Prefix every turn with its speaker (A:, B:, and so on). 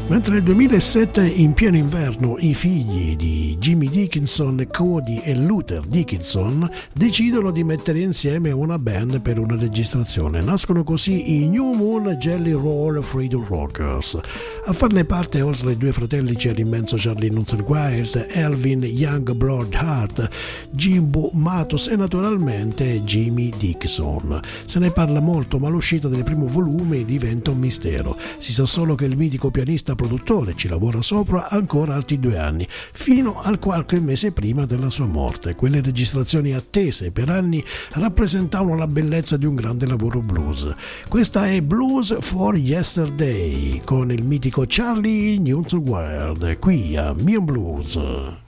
A: Mentre nel 2007, in pieno inverno, i figli di Jimmy Dickinson, Cody e Luther Dickinson decidono di mettere insieme una band per una registrazione. Nascono così i New Moon Jelly Roll Freedom Rockers. A farne parte, oltre ai due fratelli, c'è l'immenso Charlie Nunzil-Wild, Elvin Youngblood Hart, Jimbo Matos e naturalmente Jimmy Dickinson. Se ne parla molto, ma l'uscita del primo volume diventa un mistero. Si sa solo che il mitico pianista produttore ci lavora sopra ancora altri 2 anni, fino al qualche mese prima della sua morte. Quelle registrazioni attese per anni rappresentavano la bellezza di un grande lavoro blues. Questa è Blues for Yesterday con il mitico Charlie Nunzil-Wild qui a Mian Blues.